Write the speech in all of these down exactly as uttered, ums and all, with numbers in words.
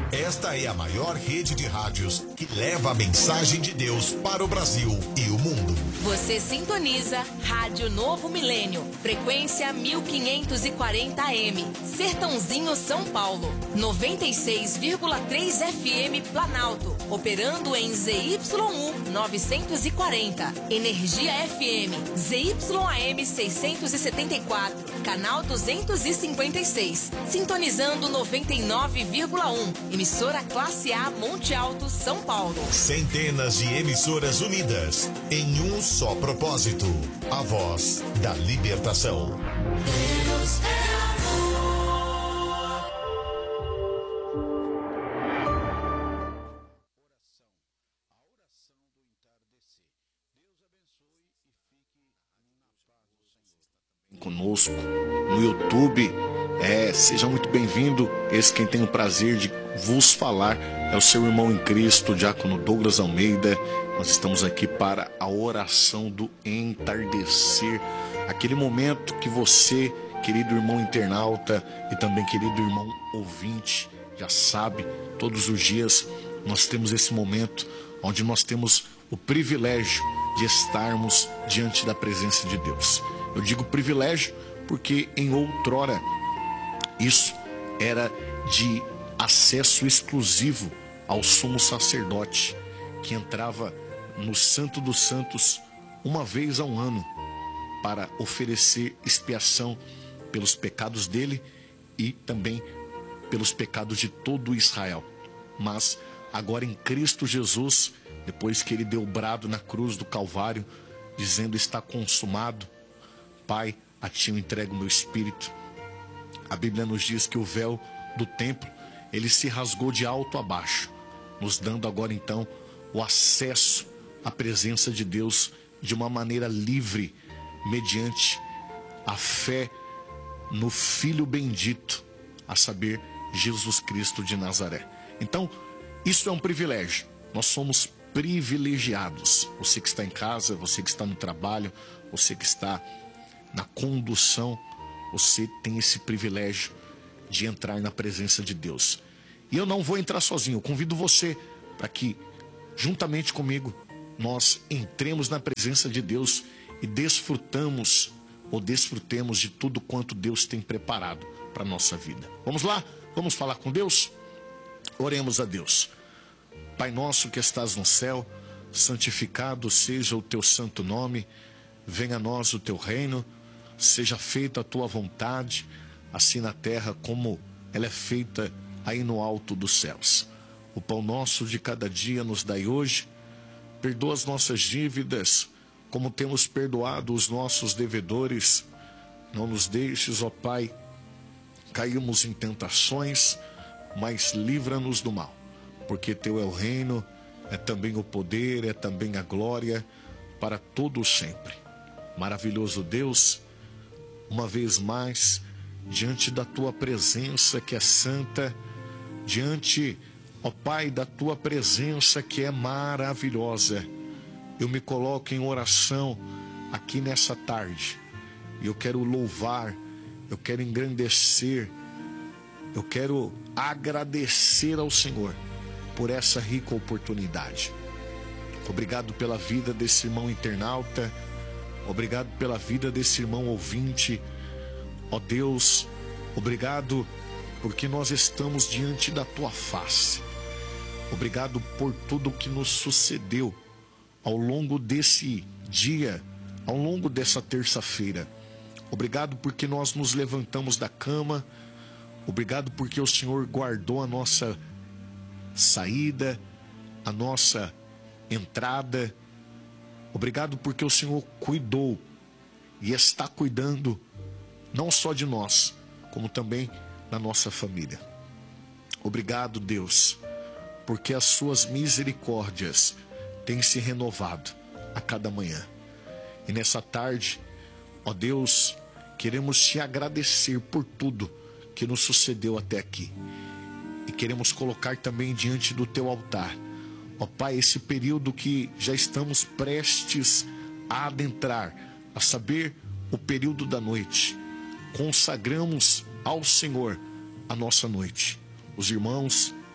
Esta é a maior rede de rádios que leva a mensagem de Deus para o Brasil e o mundo. Você sintoniza Rádio Novo Milênio, frequência mil quinhentos e quarenta A M, Sertãozinho, São Paulo, noventa e seis vírgula três F M Planalto, operando em Z Y U novecentos e quarenta, Energia F M, Z Y A M seiscentos e setenta e quatro, canal duzentos e cinquenta e seis, sintonizando noventa e nove vírgula um, emissora Classe A Monte Alto, São Paulo. Centenas de emissoras unidas em um só propósito, a voz da libertação. Deus é amor. Conosco no YouTube, é, seja muito bem-vindo. Esse quem tem o prazer de vos falar é o seu irmão em Cristo, Diácono Douglas Almeida. Nós estamos aqui para a oração do entardecer, aquele momento que você, querido irmão internauta e também querido irmão ouvinte, já sabe, todos os dias nós temos esse momento onde nós temos o privilégio de estarmos diante da presença de Deus. Eu digo privilégio porque em outrora isso era de acesso exclusivo ao sumo sacerdote, que entrava no Santo dos Santos uma vez ao ano para oferecer expiação pelos pecados dele e também pelos pecados de todo Israel. Mas agora em Cristo Jesus, depois que ele deu o brado na cruz do Calvário, dizendo: está consumado, Pai, a ti eu entrego o meu espírito. A Bíblia nos diz que o véu do templo, ele se rasgou de alto a baixo, nos dando agora então o acesso à presença de Deus de uma maneira livre, mediante a fé no Filho bendito, a saber, Jesus Cristo de Nazaré. Então, isso é um privilégio. Nós somos privilegiados. Você que está em casa, você que está no trabalho, você que está na condução, você tem esse privilégio de entrar na presença de Deus. E eu não vou entrar sozinho, eu convido você para que, juntamente comigo, nós entremos na presença de Deus e desfrutamos, ou desfrutemos de tudo quanto Deus tem preparado para a nossa vida. Vamos lá? Vamos falar com Deus? Oremos a Deus. Pai nosso que estás no céu, santificado seja o teu santo nome, venha a nós o teu reino, seja feita a tua vontade, assim na terra como ela é feita aí no alto dos céus. O pão nosso de cada dia nos dai hoje, perdoa as nossas dívidas, como temos perdoado os nossos devedores. Não nos deixes, ó Pai, cairmos em tentações, mas livra-nos do mal, porque teu é o reino, é também o poder, é também a glória, para todo sempre. Maravilhoso Deus, uma vez mais, diante da tua presença que é santa, diante, ó Pai, da tua presença que é maravilhosa, eu me coloco em oração aqui nessa tarde. E eu quero louvar, eu quero engrandecer, eu quero agradecer ao Senhor por essa rica oportunidade. Obrigado pela vida desse irmão internauta, obrigado pela vida desse irmão ouvinte. Ó Deus, obrigado porque nós estamos diante da tua face. Obrigado por tudo que nos sucedeu ao longo desse dia, ao longo dessa terça-feira. Obrigado porque nós nos levantamos da cama. Obrigado porque o Senhor guardou a nossa saída, a nossa entrada. Obrigado porque o Senhor cuidou e está cuidando não só de nós, como também da nossa família. Obrigado, Deus, porque as suas misericórdias têm se renovado a cada manhã. E nessa tarde, ó Deus, queremos te agradecer por tudo que nos sucedeu até aqui. E queremos colocar também diante do teu altar, ó Pai, esse período que já estamos prestes a adentrar, a saber, o período da noite. Consagramos ao Senhor a nossa noite. Os irmãos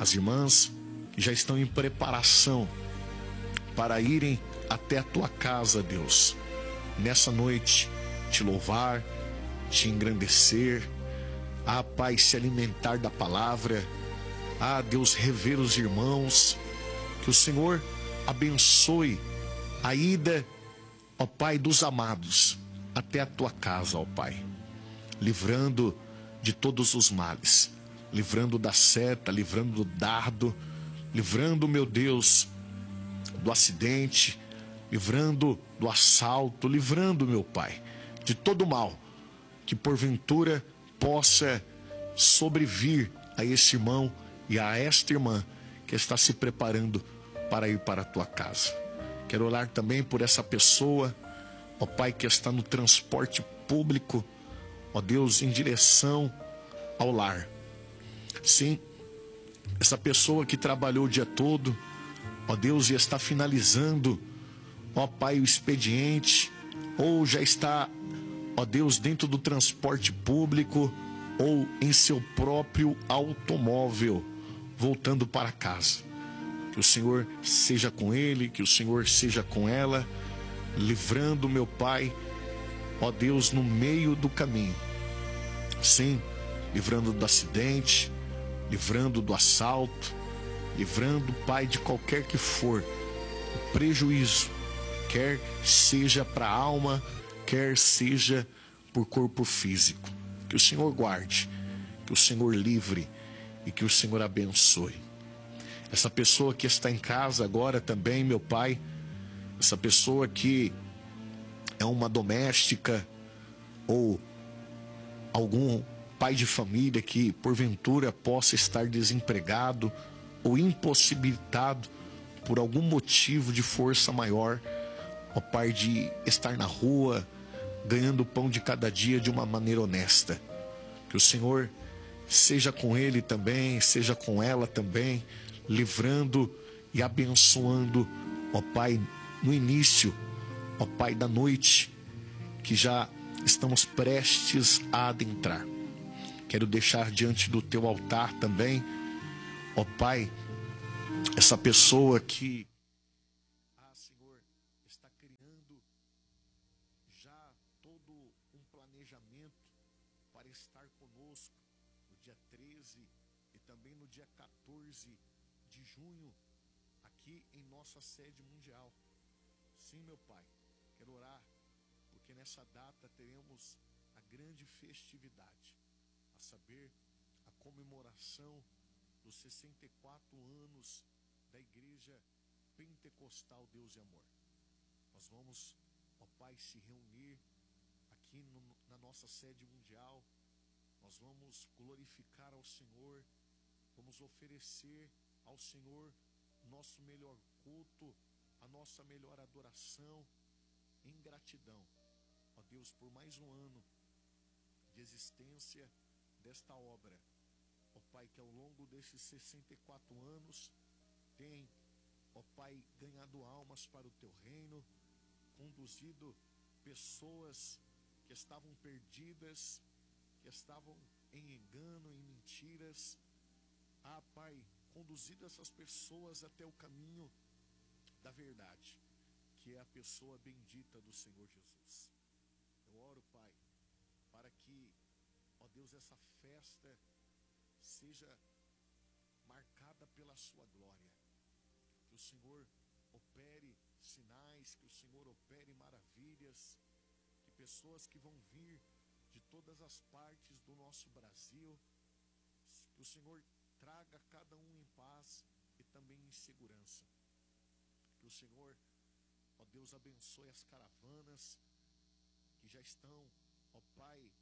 as irmãs que já estão em preparação para irem até a tua casa, Deus, nessa noite, te louvar, te engrandecer, ah, Pai, se alimentar da palavra, ah, Deus, rever os irmãos, que o Senhor abençoe a ida, ó Pai, dos amados até a tua casa, ó Pai, livrando de todos os males, livrando da seta, livrando do dardo, livrando, meu Deus, do acidente, livrando do assalto, livrando, meu Pai, de todo mal que porventura possa sobrevir a esse irmão e a esta irmã que está se preparando para ir para a tua casa. Quero orar também por essa pessoa, ó Pai, que está no transporte público, ó Deus, em direção ao lar. Sim, essa pessoa que trabalhou o dia todo, ó Deus, e está finalizando, ó Pai, o expediente, ou já está, ó Deus, dentro do transporte público, ou em seu próprio automóvel, voltando para casa. Que o Senhor seja com ele, que o Senhor seja com ela, livrando, meu Pai, ó Deus, no meio do caminho. Sim, livrando do acidente, livrando do assalto, livrando, Pai, de qualquer que for o prejuízo, quer seja para a alma, quer seja por corpo físico. Que o Senhor guarde, que o Senhor livre e que o Senhor abençoe. Essa pessoa que está em casa agora também, meu Pai, essa pessoa que é uma doméstica ou algum pai de família que porventura possa estar desempregado ou impossibilitado por algum motivo de força maior, ó Pai, de estar na rua, ganhando o pão de cada dia de uma maneira honesta. Que o Senhor seja com ele também, seja com ela também, livrando e abençoando, ó Pai, no início, ó Pai, da noite, que já estamos prestes a adentrar. Quero deixar diante do teu altar também, ó Pai, essa pessoa que, ah, Senhor, está criando já todo um planejamento para estar conosco no dia treze e também no dia quatorze de junho, aqui em nossa sede mundial. Sim, meu Pai, quero orar, porque nessa data teremos a grande festividade, a saber, a comemoração dos sessenta e quatro anos da Igreja Pentecostal Deus e Amor. Nós vamos, ó Pai, se reunir aqui no, na nossa sede mundial. Nós vamos glorificar ao Senhor, vamos oferecer ao Senhor nosso melhor culto, a nossa melhor adoração, em gratidão, ó Deus, por mais um ano de existência desta obra, ó Pai, que ao longo desses sessenta e quatro anos tem, ó Pai, ganhado almas para o teu reino, conduzido pessoas que estavam perdidas, que estavam em engano, em mentiras. Ah, Pai, conduzido essas pessoas até o caminho da verdade, que é a pessoa bendita do Senhor Jesus. Eu oro, Pai, para que, ó Deus, essa festa seja marcada pela sua glória. Que o Senhor opere sinais, que o Senhor opere maravilhas, que pessoas que vão vir de todas as partes do nosso Brasil, que o Senhor traga cada um em paz e também em segurança. Que o Senhor, ó Deus, abençoe as caravanas que já estão, ó Pai,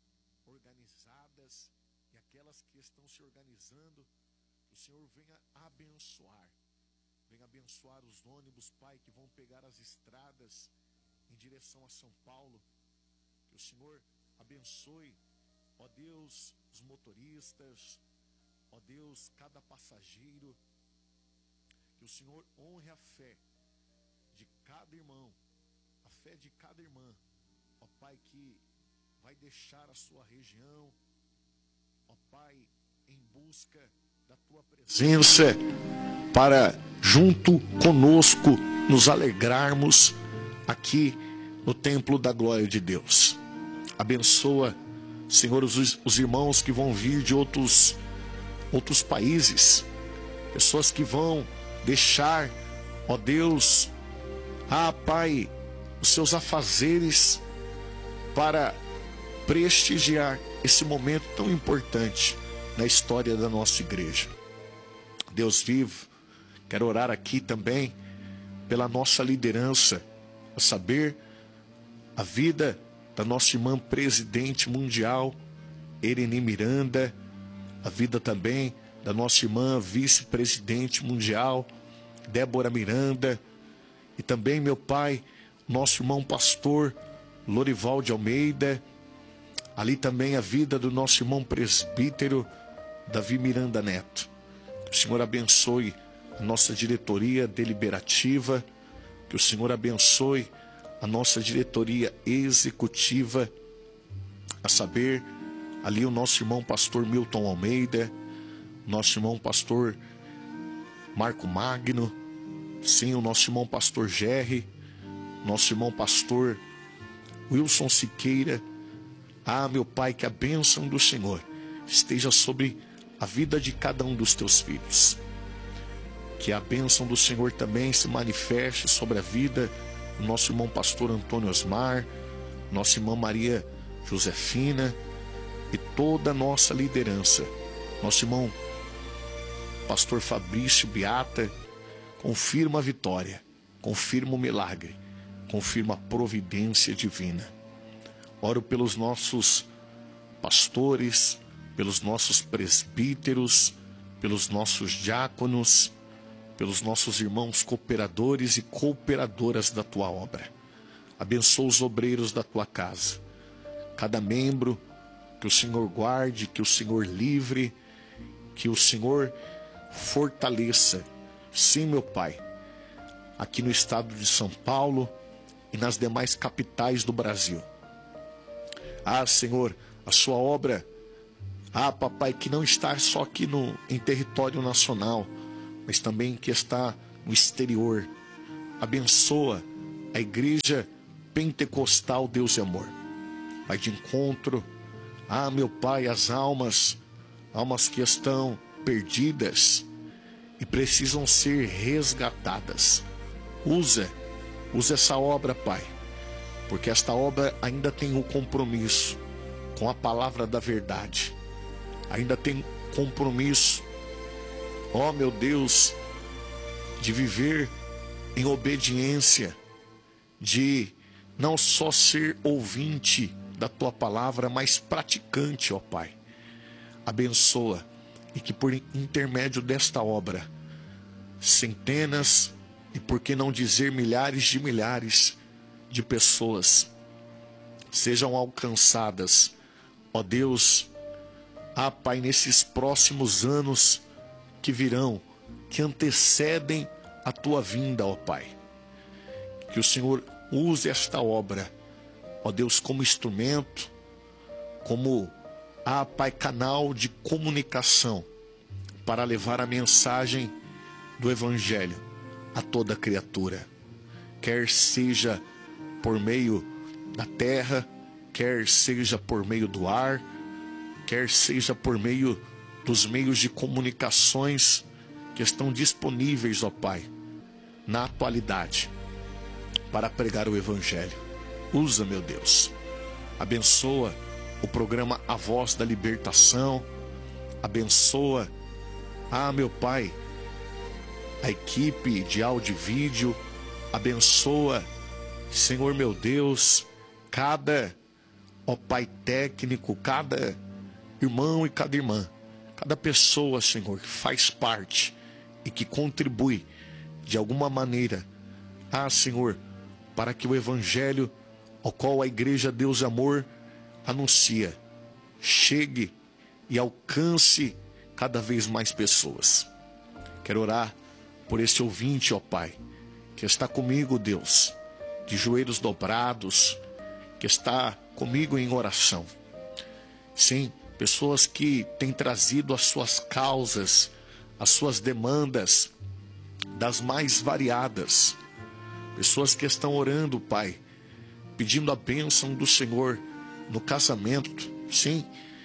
organizadas, e aquelas que estão se organizando, que o Senhor venha abençoar. Venha abençoar os ônibus, Pai, que vão pegar as estradas em direção a São Paulo. Que o Senhor abençoe, ó Deus, os motoristas, ó Deus, cada passageiro. Que o Senhor honre a fé de cada irmão, a fé de cada irmã, ó Pai, que vai deixar a sua região, ó Pai, em busca da tua presença para, junto conosco, nos alegrarmos aqui no templo da glória de Deus. Abençoa, Senhor, os, os irmãos que vão vir de outros, outros países, pessoas que vão deixar, ó Deus, ah, Pai, os seus afazeres para prestigiar esse momento tão importante na história da nossa igreja. Deus vivo, quero orar aqui também pela nossa liderança, a saber, a vida da nossa irmã presidente mundial, Ereni Miranda, a vida também da nossa irmã vice-presidente mundial, Débora Miranda, e também, meu Pai, nosso irmão pastor Lorival de Almeida, ali também a vida do nosso irmão presbítero Davi Miranda Neto. Que o Senhor abençoe a nossa diretoria deliberativa, que o Senhor abençoe a nossa diretoria executiva, a saber, ali o nosso irmão pastor Milton Almeida, nosso irmão pastor Marco Magno, sim, o nosso irmão pastor Gerry, nosso irmão pastor Wilson Siqueira. Ah, meu Pai, que a bênção do Senhor esteja sobre a vida de cada um dos teus filhos. Que a bênção do Senhor também se manifeste sobre a vida do nosso irmão pastor Antônio Osmar, nossa irmã Maria Josefina e toda a nossa liderança. Nosso irmão pastor Fabrício Beata, confirma a vitória, confirma o milagre, confirma a providência divina. Oro pelos nossos pastores, pelos nossos presbíteros, pelos nossos diáconos, pelos nossos irmãos cooperadores e cooperadoras da tua obra. Abençoa os obreiros da tua casa. Cada membro, que o Senhor guarde, que o Senhor livre, que o Senhor fortaleça. Sim, meu Pai, aqui no estado de São Paulo e nas demais capitais do Brasil. Ah, Senhor, a sua obra, ah, papai, que não está só aqui no, em território nacional, mas também que está no exterior. Abençoa a igreja pentecostal Deus e Amor. Vai de encontro, ah, meu Pai, as almas, almas que estão perdidas e precisam ser resgatadas. Usa, usa essa obra, Pai, porque esta obra ainda tem um compromisso com a palavra da verdade. Ainda tem compromisso, ó meu Deus, de viver em obediência, de não só ser ouvinte da tua palavra, mas praticante, ó Pai. Abençoa e que por intermédio desta obra, centenas e por que não dizer milhares de milhares de pessoas sejam alcançadas, ó Deus, ah Pai, nesses próximos anos que virão, que antecedem a tua vinda, ó Pai. Que o Senhor use esta obra, ó Deus, como instrumento, como, ah Pai, canal de comunicação para levar a mensagem do Evangelho a toda criatura. Quer seja por meio da terra, quer seja por meio do ar, quer seja por meio dos meios de comunicações que estão disponíveis, ó Pai, na atualidade, para pregar o Evangelho. Usa, meu Deus. Abençoa o programa A Voz da Libertação. Abençoa, ah, meu Pai, a equipe de áudio e vídeo. Abençoa, Senhor meu Deus, cada, ó Pai, técnico, cada irmão e cada irmã, cada pessoa, Senhor, que faz parte e que contribui de alguma maneira, ah, Senhor, para que o Evangelho ao qual a Igreja Deus e Amor anuncia chegue e alcance cada vez mais pessoas. Quero orar por esse ouvinte, ó Pai, que está comigo, Deus, de joelhos dobrados, que está comigo em oração. Sim, pessoas que têm trazido as suas causas, as suas demandas das mais variadas, pessoas que estão orando, Pai, pedindo a bênção do Senhor no casamento. Sim,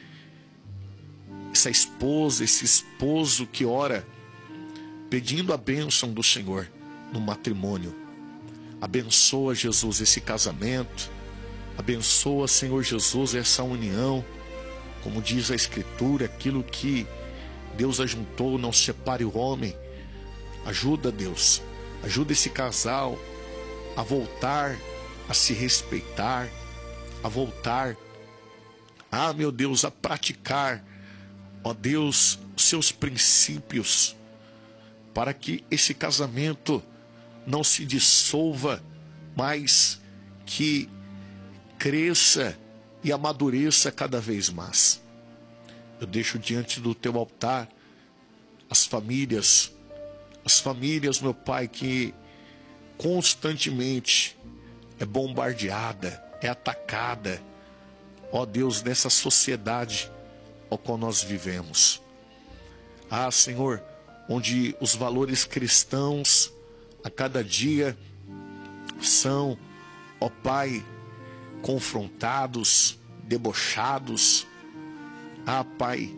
essa esposa, esse esposo que ora pedindo a bênção do Senhor no matrimônio. Abençoa, Jesus, esse casamento. Abençoa, Senhor Jesus, essa união. Como diz a Escritura, aquilo que Deus ajuntou, não separe o homem. Ajuda, Deus, ajuda esse casal a voltar a se respeitar, a voltar, ah, meu Deus, a praticar, ó Deus, os seus princípios, para que esse casamento não se dissolva, mas que cresça e amadureça cada vez mais. Eu deixo diante do teu altar as famílias, as famílias, meu Pai, que constantemente é bombardeada, é atacada, ó Deus, nessa sociedade ao qual nós vivemos. Ah, Senhor, onde os valores cristãos a cada dia são, ó Pai, confrontados, debochados, ah, Pai,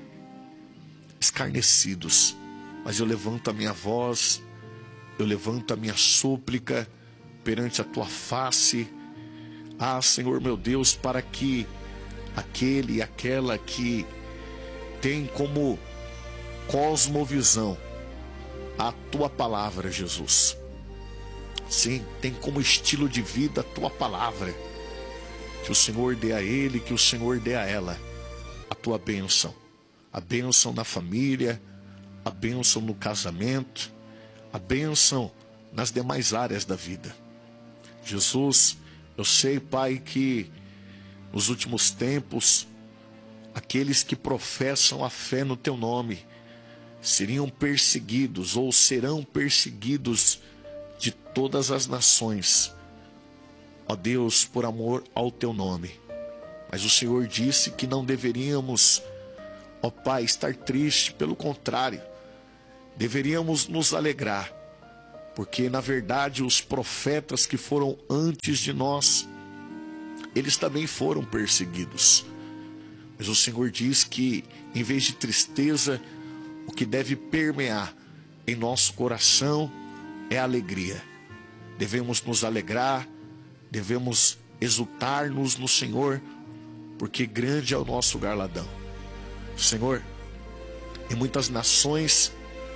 escarnecidos. Mas eu levanto a minha voz, eu levanto a minha súplica perante a tua face, ah, Senhor meu Deus, para que aquele e aquela que tem como cosmovisão a tua palavra, Jesus, sim, tem como estilo de vida a tua palavra, que o Senhor dê a ele, que o Senhor dê a ela a tua bênção, a bênção na família, a bênção no casamento, a bênção nas demais áreas da vida. Jesus, eu sei, Pai, que nos últimos tempos, aqueles que professam a fé no teu nome seriam perseguidos ou serão perseguidos de todas as nações, ó Deus, por amor ao teu nome. Mas o Senhor disse que não deveríamos, ó Pai, estar triste, pelo contrário, deveríamos nos alegrar, porque na verdade os profetas que foram antes de nós, eles também foram perseguidos. Mas o Senhor diz que em vez de tristeza, o que deve permear em nosso coração é alegria. Devemos nos alegrar, devemos exultar-nos no Senhor, porque grande é o nosso galardão. Senhor, em muitas nações,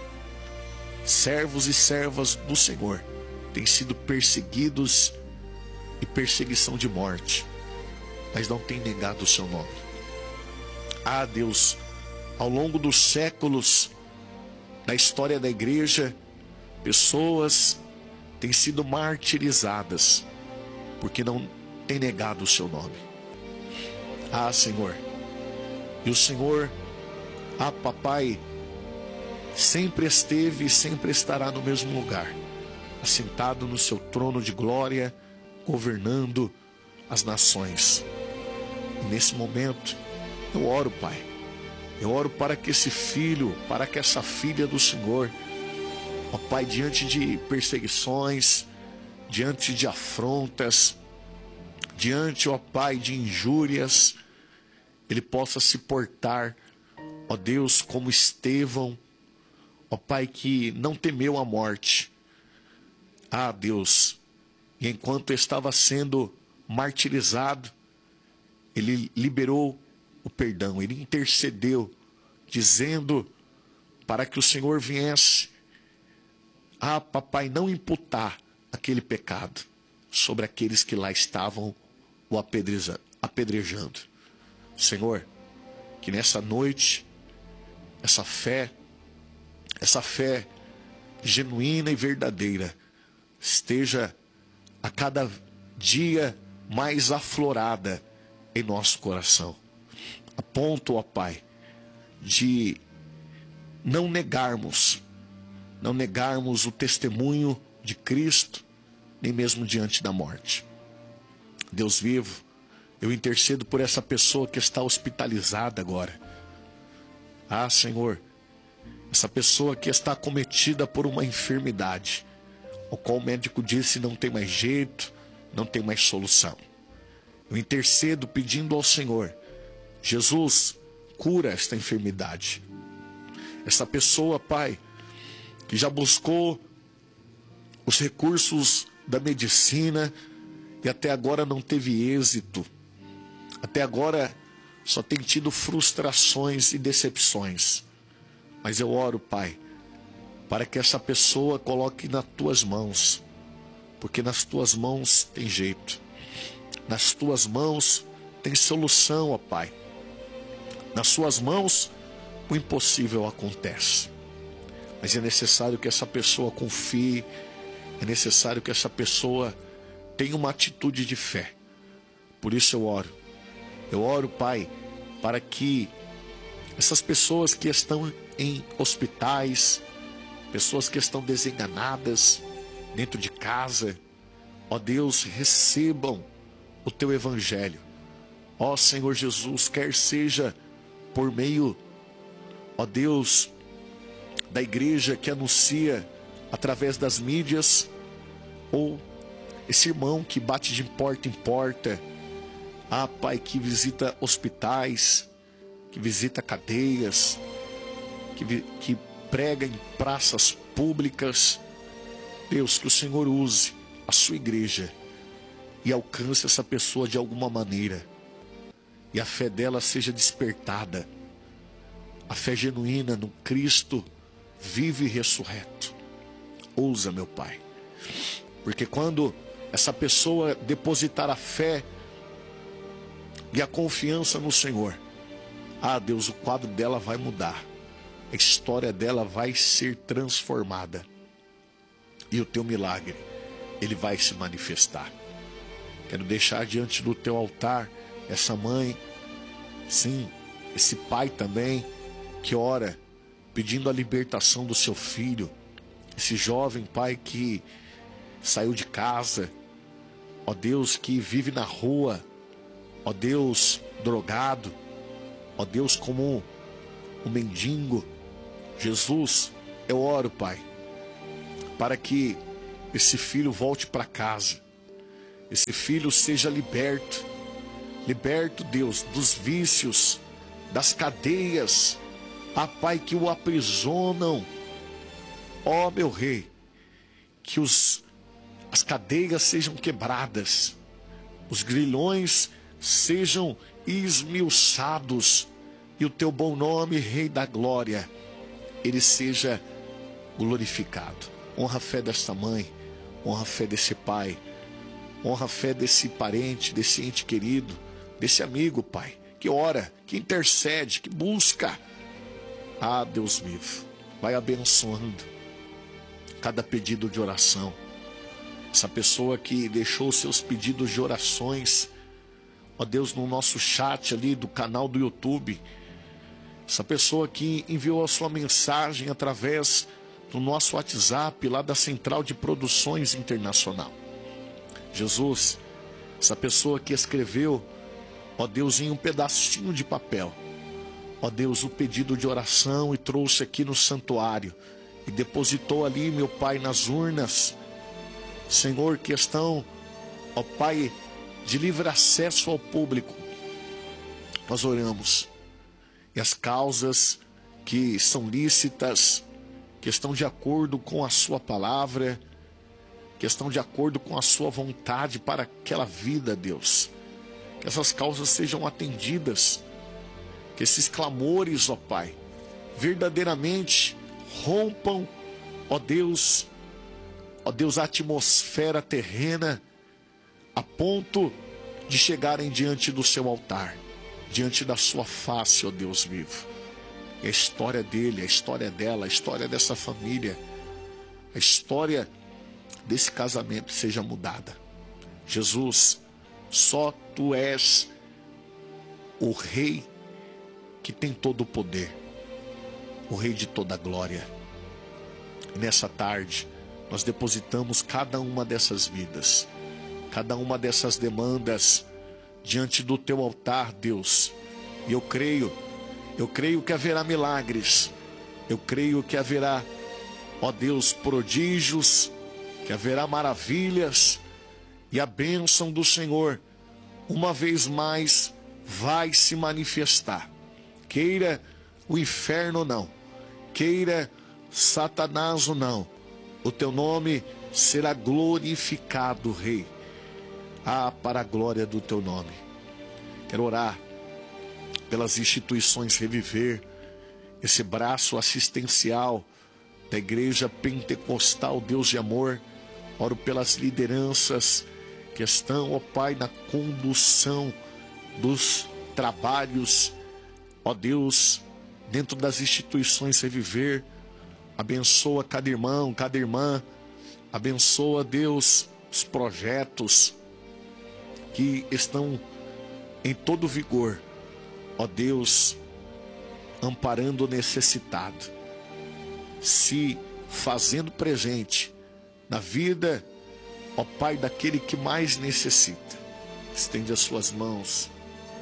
servos e servas do Senhor têm sido perseguidos e perseguição de morte, mas não têm negado o seu nome. Ah, Deus, ao longo dos séculos da história da igreja, pessoas têm sido martirizadas porque não têm negado o seu nome. Ah, Senhor, e o Senhor, ah, Papai, sempre esteve e sempre estará no mesmo lugar, assentado no seu trono de glória, governando as nações. E nesse momento, eu oro, Pai, eu oro para que esse filho, para que essa filha do Senhor, ó Pai, diante de perseguições, diante de afrontas, diante, ó Pai, de injúrias, ele possa se portar, ó Deus, como Estevão, ó Pai, que não temeu a morte. Ah, Deus, e enquanto estava sendo martirizado, ele liberou o perdão, ele intercedeu, dizendo para que o Senhor viesse, ah, Papai, não imputar aquele pecado sobre aqueles que lá estavam o apedrejando. Senhor, que nessa noite, essa fé, essa fé genuína e verdadeira, esteja a cada dia mais aflorada em nosso coração, a ponto, ó Pai, de não negarmos, não negarmos o testemunho de Cristo, nem mesmo diante da morte. Deus vivo, Eu intercedo por essa pessoa que está hospitalizada agora. Ah, Senhor, essa pessoa que está acometida por uma enfermidade, o qual o médico disse não tem mais jeito, não tem mais solução. Eu intercedo pedindo ao Senhor, Jesus, cura esta enfermidade. Essa pessoa, Pai, que já buscou os recursos da medicina e até agora não teve êxito. Até agora só tem tido frustrações e decepções. Mas eu oro, Pai, para que essa pessoa coloque nas tuas mãos, porque nas tuas mãos tem jeito. Nas tuas mãos tem solução, ó Pai. Nas suas mãos o impossível acontece. Mas é necessário que essa pessoa confie, é necessário que essa pessoa tenha uma atitude de fé. Por isso eu oro. Eu oro, Pai, para que essas pessoas que estão em hospitais, pessoas que estão desenganadas dentro de casa, ó Deus, recebam o teu evangelho. Ó Senhor Jesus, quer seja por meio, ó Deus, da igreja que anuncia através das mídias, ou esse irmão que bate de porta em porta, ah Pai, que visita hospitais, que visita cadeias, que, que prega em praças públicas. Deus, que o Senhor use a sua igreja e alcance essa pessoa de alguma maneira, e a fé dela seja despertada, a fé genuína no Cristo vivo e ressurreto. Ousa, meu Pai, porque quando essa pessoa depositar a fé e a confiança no Senhor, ah Deus, o quadro dela vai mudar, a história dela vai ser transformada, e o teu milagre, ele vai se manifestar. Quero deixar diante do teu altar essa mãe, sim, esse pai também, que ora pedindo a libertação do seu filho, esse jovem pai que saiu de casa, ó Deus, que vive na rua, ó Deus, drogado, ó Deus, como um mendigo. Jesus, eu oro, Pai, para que esse filho volte para casa, esse filho seja liberto, liberto, Deus, dos vícios, das cadeias, ah Pai, que o aprisionam. Ó meu Rei, que os, as cadeias sejam quebradas, os grilhões sejam esmiuçados, e o teu bom nome, Rei da Glória, ele seja glorificado. Honra a fé desta mãe, honra a fé desse pai, honra a fé desse parente, desse ente querido, desse amigo, Pai, que ora, que intercede, que busca. Ah, Deus vivo, vai abençoando cada pedido de oração. Essa pessoa que deixou seus pedidos de orações, ó Deus, no nosso chat ali do canal do YouTube, essa pessoa que enviou a sua mensagem através do nosso WhatsApp lá da Central de Produções Internacional. Jesus, essa pessoa que escreveu, ó Deus, em um pedacinho de papel, ó Deus, o pedido de oração e trouxe aqui no santuário e depositou ali, meu Pai, nas urnas. Senhor, questão, ó Pai, de livre acesso ao público, nós oramos, e as causas que são lícitas, que estão de acordo com a sua palavra, que estão de acordo com a sua vontade para aquela vida, Deus, que essas causas sejam atendidas, que esses clamores, ó Pai, verdadeiramente rompam, ó Deus, ó Deus, a atmosfera terrena, a ponto de chegarem diante do seu altar, diante da sua face, ó Deus vivo. E a história dele, a história dela, a história dessa família, a história desse casamento seja mudada. Jesus, só tu és o Rei que tem todo o poder, o Rei de toda a glória. E nessa tarde, nós depositamos cada uma dessas vidas, cada uma dessas demandas diante do teu altar, Deus. E eu creio, eu creio que haverá milagres. Eu creio que haverá, ó Deus, prodígios, que haverá maravilhas, e a bênção do Senhor, uma vez mais, vai se manifestar. Queira o inferno ou não, queira Satanás ou não, o teu nome será glorificado, Rei. Ah, para a glória do teu nome. Quero orar pelas instituições Reviver, esse braço assistencial da Igreja Pentecostal Deus de Amor. Oro pelas lideranças que estão, ó Pai, na condução dos trabalhos, ó Deus, dentro das instituições Reviver. Abençoa cada irmão, cada irmã. Abençoa, Deus, os projetos que estão em todo vigor, ó Deus, amparando o necessitado, se fazendo presente na vida, ó Pai, daquele que mais necessita. Estende as suas mãos,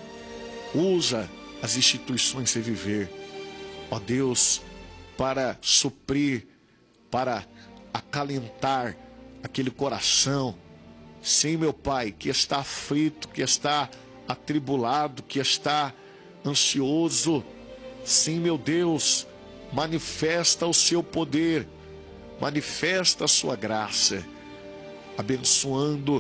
usa as instituições Reviver, ó Deus, para suprir, para acalentar aquele coração, sim, meu Pai, que está aflito, que está atribulado, que está ansioso. Sim, meu Deus, manifesta o seu poder, manifesta a sua graça, abençoando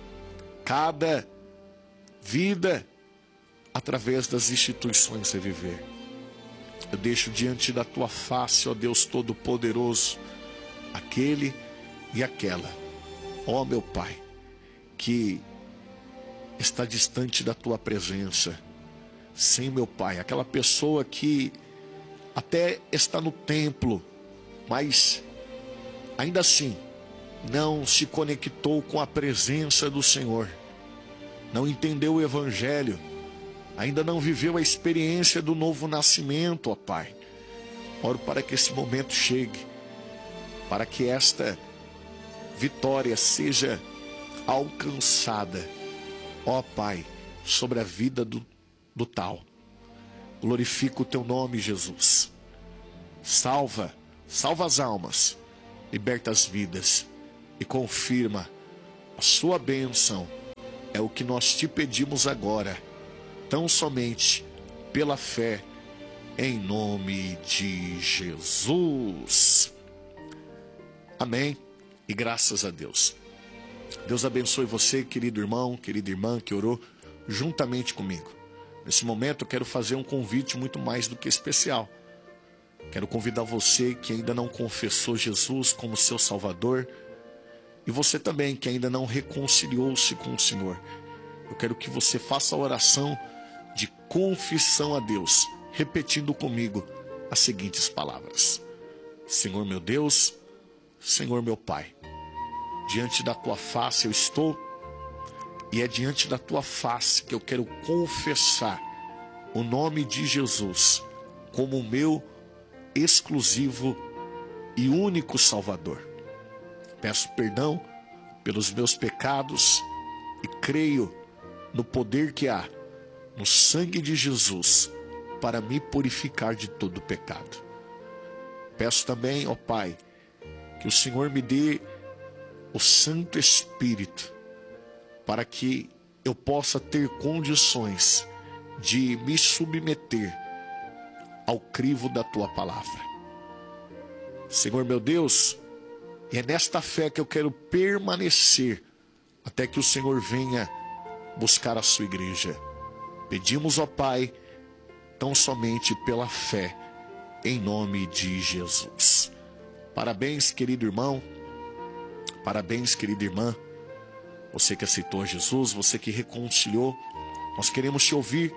cada vida através das instituições Reviver. Eu deixo diante da tua face, ó Deus Todo-Poderoso, aquele e aquela, ó meu Pai, que está distante da tua presença. Sim, meu Pai, aquela pessoa que até está no templo, mas ainda assim não se conectou com a presença do Senhor, não entendeu o Evangelho, ainda não viveu a experiência do novo nascimento, ó Pai. Oro para que esse momento chegue, para que esta vitória seja alcançada, ó Pai, sobre a vida do, do tal. Glorifica o teu nome, Jesus. Salva, salva as almas, liberta as vidas e confirma a sua bênção. É o que nós te pedimos agora, tão somente pela fé, em nome de Jesus. Amém e graças a Deus. Deus abençoe você, querido irmão, querida irmã que orou juntamente comigo. Nesse momento eu quero fazer um convite muito mais do que especial. Quero convidar você que ainda não confessou Jesus como seu Salvador, e você também que ainda não reconciliou-se com o Senhor. Eu quero que você faça a oração de confissão a Deus, repetindo comigo as seguintes palavras: Senhor meu Deus, Senhor meu Pai, diante da tua face eu estou, e é diante da tua face que eu quero confessar o nome de Jesus como o meu exclusivo e único Salvador. Peço perdão pelos meus pecados e creio no poder que há no sangue de Jesus para me purificar de todo pecado. Peço também, ó Pai, que o Senhor me dê o Santo Espírito para que eu possa ter condições de me submeter ao crivo da tua palavra. Senhor meu Deus, é nesta fé que eu quero permanecer até que o Senhor venha buscar a sua igreja. Pedimos, ó Pai, tão somente pela fé, em nome de Jesus. Parabéns, querido irmão, parabéns, querida irmã, você que aceitou Jesus, você que reconciliou. Nós queremos te ouvir.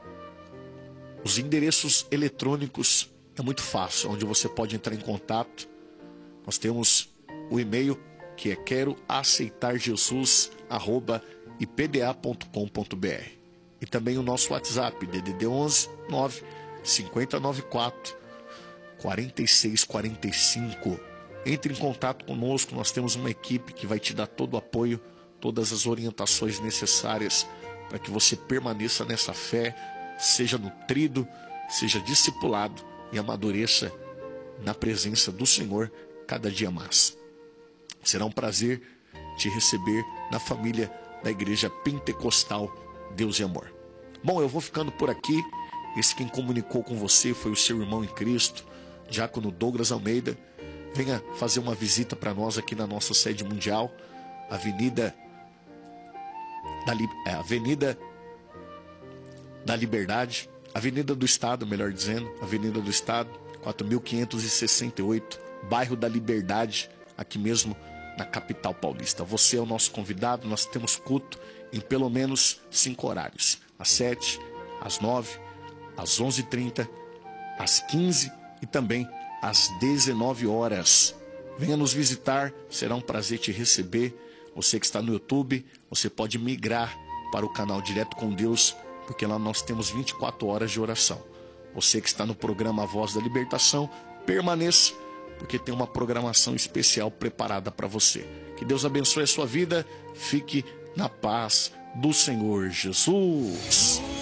Os endereços eletrônicos é muito fácil, onde você pode entrar em contato. Nós temos o e-mail que é quero aceitar jesus arroba i p d a ponto com ponto b r, e também o nosso WhatsApp D D D onze nove cinco zero nove quatro quatro seis quatro cinco. Entre em contato conosco, nós temos uma equipe que vai te dar todo o apoio, todas as orientações necessárias para que você permaneça nessa fé, seja nutrido, seja discipulado e amadureça na presença do Senhor cada dia mais. Será um prazer te receber na família da Igreja Pentecostal Deus e Amor. Bom, eu vou ficando por aqui. Esse quem comunicou com você foi o seu irmão em Cristo, Diácono Douglas Almeida. Venha fazer uma visita para nós aqui na nossa sede mundial, Avenida da, é, Avenida da Liberdade, Avenida do Estado, melhor dizendo, Avenida do Estado, quatro mil quinhentos e sessenta e oito, bairro da Liberdade, aqui mesmo na capital paulista. Você é o nosso convidado. Nós temos culto em pelo menos cinco horários: às sete, às nove, às onze e trinta, às quinze e também às dezenove horas. Venha nos visitar, será um prazer te receber. Você que está no YouTube, você pode migrar para o canal Direto com Deus, porque lá nós temos vinte e quatro horas de oração. Você que está no programa A Voz da Libertação, permaneça, porque tem uma programação especial preparada para você. Que Deus abençoe a sua vida. Fique na paz do Senhor Jesus.